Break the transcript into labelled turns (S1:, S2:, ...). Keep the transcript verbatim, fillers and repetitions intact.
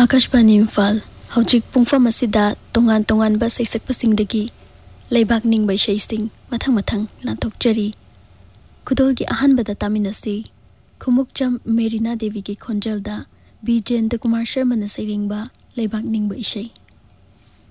S1: आकाशवाणी इम्फाल हौजिक पुंगफम असिदा तोंगान तोंगान बा सैसक्पसिंगदगी लेबाक निंगबा इशैसिंग मथंग मथंग लांथोकचरी खुदोलगी अहानबदा तामिनसी खुमुकचम मेरीना देवी की खोंजलदा बी जेंद्र कुमार शर्मा न सैरिंगबा लेबाक निंगबा इशै।